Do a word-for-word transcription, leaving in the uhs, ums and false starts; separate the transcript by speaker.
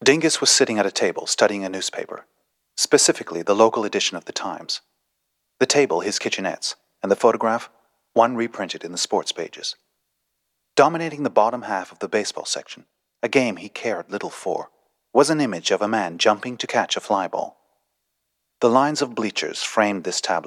Speaker 1: Dingus was sitting at a table studying a newspaper, specifically the local edition of the Times. The table his kitchenettes, and the photograph, one reprinted in the sports pages. Dominating the bottom half of the baseball section, a game he cared little for, was an image of a man jumping to catch a fly ball. The lines of bleachers framed this tableau.